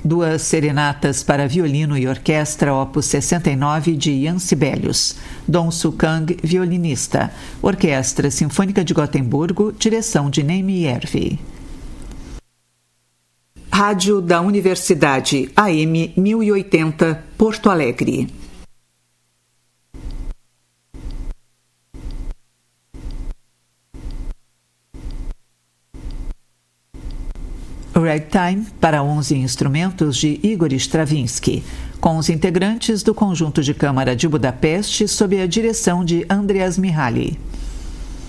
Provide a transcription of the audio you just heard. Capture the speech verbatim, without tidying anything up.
Duas serenatas para violino e orquestra, opus sessenta e nove, de Ian Sibelius. Dong Soo Kang, violinista. Orquestra Sinfônica de Gotemburgo, direção de Neime Järvi. Rádio da Universidade, A M mil e oitenta, Porto Alegre. Ragtime para onze instrumentos, de Igor Stravinsky, com os integrantes do Conjunto de Câmara de Budapeste sob a direção de Andreas Mihaly.